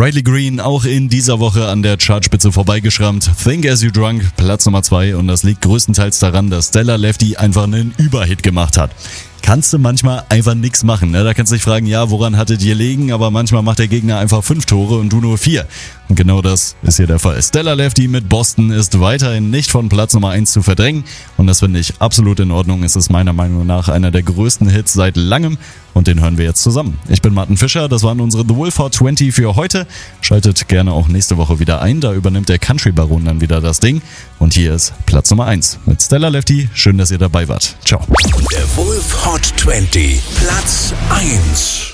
Riley Green auch in dieser Woche an der Chartspitze vorbeigeschrammt. Think As You Drunk, Platz Nummer 2 und das liegt größtenteils daran, dass Stella Lefty einfach einen Überhit gemacht hat. Kannst du manchmal einfach nichts machen. Ne? Da kannst du dich fragen, ja, woran hatte dir liegen? Aber manchmal macht der Gegner einfach 5 Tore und du nur 4. Und genau das ist hier der Fall. Stella Lefty mit Boston ist weiterhin nicht von Platz Nummer 1 zu verdrängen. Und das finde ich absolut in Ordnung. Es ist meiner Meinung nach einer der größten Hits seit langem. Und den hören wir jetzt zusammen. Ich bin Martin Fischer, das waren unsere The Wolf Hot 20 für heute. Schaltet gerne auch nächste Woche wieder ein, da übernimmt der Country Baron dann wieder das Ding. Und hier ist Platz Nummer 1 mit Stella Lefty. Schön, dass ihr dabei wart. Ciao. The Wolf Hot 20, Platz 1.